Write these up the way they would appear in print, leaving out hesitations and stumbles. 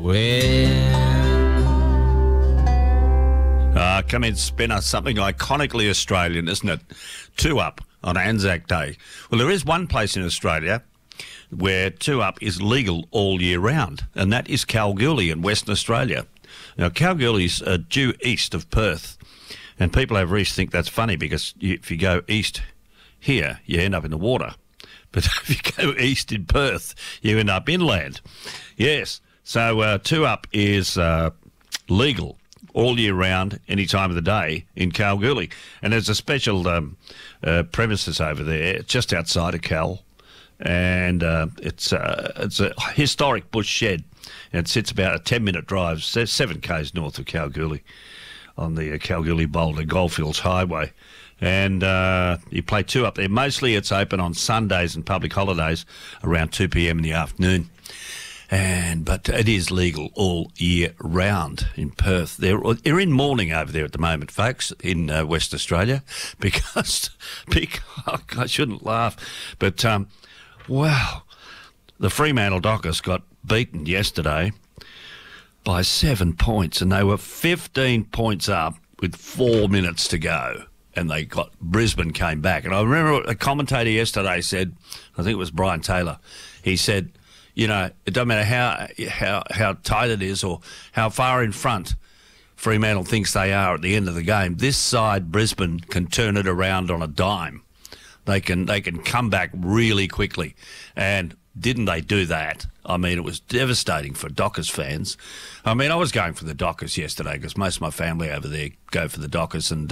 Come in, Spinner. Something iconically Australian, isn't it? 2 Up on Anzac Day. Well, there is one place in Australia where 2 Up is legal all year round, and that is Kalgoorlie in Western Australia. Now, Kalgoorlie's due east of Perth, and people over east think that's funny because if you go east here, you end up in the water. But if you go east in Perth, you end up inland. Yes, so 2 Up is legal all year round, any time of the day in Kalgoorlie. And there's a special premises over there just outside of Kal. And it's a historic bush shed. And it sits about a 10-minute drive, 7 k's north of Kalgoorlie on the Kalgoorlie-Boulder Goldfields Highway. And you play 2 Up there. Mostly it's open on Sundays and public holidays around 2 p.m. in the afternoon. But it is legal all year round in Perth. They're in mourning over there at the moment, folks, in West Australia, because I shouldn't laugh, but wow, the Fremantle Dockers got beaten yesterday by 7 points, and they were 15 points up with 4 minutes to go, and Brisbane came back. And I remember a commentator yesterday said, I think it was Brian Taylor, he said, you know, it doesn't matter how tight it is or how far in front Fremantle thinks they are at the end of the game. This side, Brisbane, can turn it around on a dime. They can come back really quickly. And didn't they do that? I mean, it was devastating for Dockers fans. I mean, I was going for the Dockers yesterday because most of my family over there go for the Dockers, and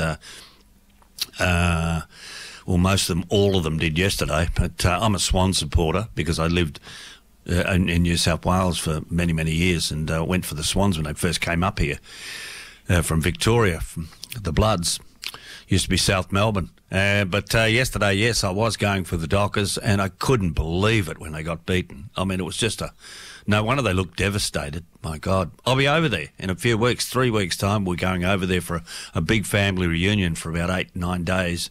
most of them, all of them did yesterday. But I'm a Swan supporter because I lived in New South Wales for many, many years, and went for the Swans when they first came up here from Victoria, from the Bloods. Used to be South Melbourne. But yesterday, yes, I was going for the Dockers, and I couldn't believe it when they got beaten. I mean, it was just no wonder they looked devastated. My God. I'll be over there in a few weeks, 3 weeks' time. We're going over there for a big family reunion for about 8-9 days.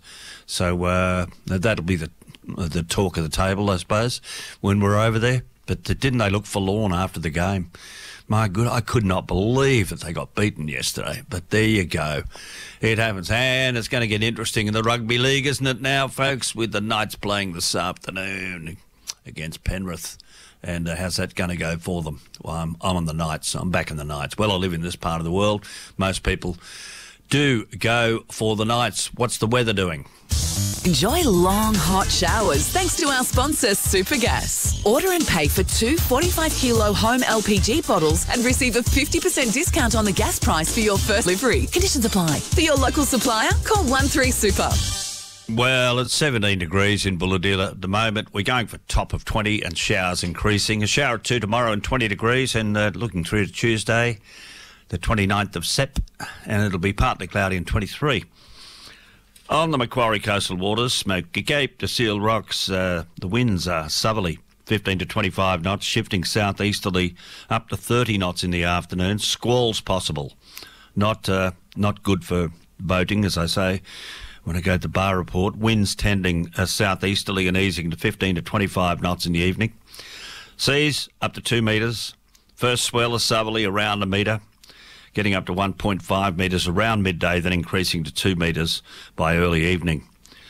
So that'll be the talk of the table, I suppose, when we're over there. But didn't they look forlorn after the game? My God, I could not believe that they got beaten yesterday. But there you go. It happens. And it's going to get interesting in the rugby league, isn't it now, folks, with the Knights playing this afternoon against Penrith. And how's that going to go for them? Well, I'm on the Knights. I'm back in the Knights. Well, I live in this part of the world. Most people do go for the Knights. What's the weather doing? Enjoy long, hot showers thanks to our sponsor, Supergas. Order and pay for 2 45-kilo home LPG bottles and receive a 50% discount on the gas price for your first delivery. Conditions apply. For your local supplier, call 13-SUPER. Well, it's 17 degrees in Bulahdelah at the moment. We're going for top of 20 and showers increasing. A shower or 2 tomorrow and 20 degrees, and looking through to Tuesday, the 29th of Sep, and it'll be partly cloudy and 23. On the Macquarie coastal waters, Smoky Cape to Seal Rocks, the winds are southerly, 15 to 25 knots, shifting southeasterly up to 30 knots in the afternoon. Squalls possible. Not good for boating, as I say when I go to Bar Report. Winds tending southeasterly and easing to 15 to 25 knots in the evening. Seas up to 2 metres. First swell is southerly around a metre, getting up to 1.5 metres around midday, then increasing to 2 metres by early evening.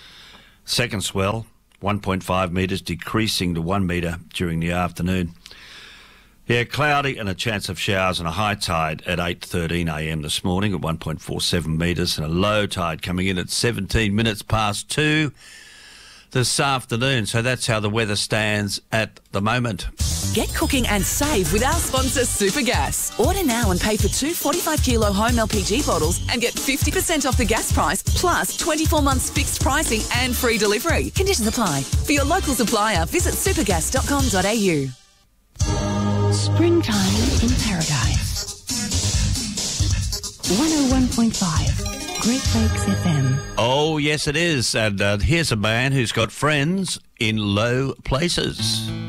Second swell, 1.5 metres, decreasing to 1 metre during the afternoon. Yeah, cloudy and a chance of showers and a high tide at 8:13am this morning at 1.47 metres, and a low tide coming in at 17 minutes past 2 this afternoon. So that's how the weather stands at the moment. Get cooking and save with our sponsor, Supergas. Order now and pay for 2 45-kilo home LPG bottles and get 50% off the gas price, plus 24 months fixed pricing and free delivery. Conditions apply. For your local supplier, visit supergas.com.au. Springtime in Paradise. 101.5 Great Lakes FM. Oh, yes, it is. And here's a man who's got friends in low places.